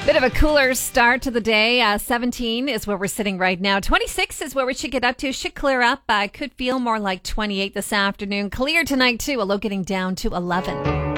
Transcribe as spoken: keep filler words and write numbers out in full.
Bit of a cooler start to the day. Uh, seventeen is where we're sitting right now. twenty-six is where we should get up to. Should clear up. Uh, could feel more like twenty-eight this afternoon. Clear tonight, too. A low getting down to eleven.